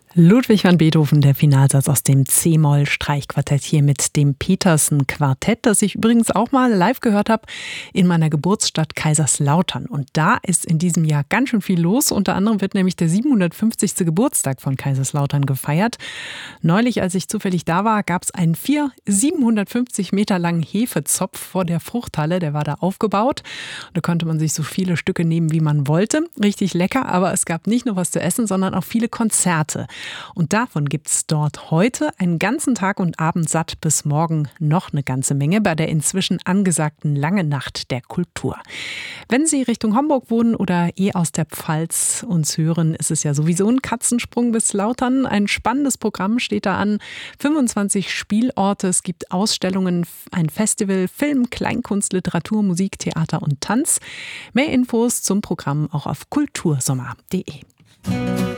Ludwig van Beethoven, der Finalsatz aus dem C-Moll-Streichquartett hier mit dem Petersen-Quartett, das ich übrigens auch mal live gehört habe in meiner Geburtsstadt Kaiserslautern. Und da ist in diesem Jahr ganz schön viel los. Unter anderem wird nämlich der 750. Geburtstag von Kaiserslautern gefeiert. Neulich, als ich zufällig da war, gab es einen 750 Meter langen Hefezopf vor der Fruchthalle. Der war da aufgebaut. Da konnte man sich so viele Stücke nehmen, wie man wollte. Richtig lecker, aber es gab nicht nur was zu essen, sondern auch viele Konzerte. Und davon gibt es dort heute einen ganzen Tag und Abend satt bis morgen noch eine ganze Menge bei der inzwischen angesagten Langen Nacht der Kultur. Wenn Sie Richtung Homburg wohnen oder aus der Pfalz uns hören, ist es ja sowieso ein Katzensprung bis Lautern. Ein spannendes Programm steht da an. 25 Spielorte, es gibt Ausstellungen, ein Festival, Film, Kleinkunst, Literatur, Musik, Theater und Tanz. Mehr Infos zum Programm auch auf kultursommer.de.